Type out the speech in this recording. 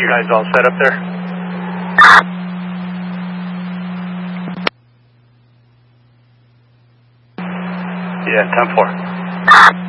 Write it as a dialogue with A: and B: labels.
A: You guys all set up there? Yeah, 10-4.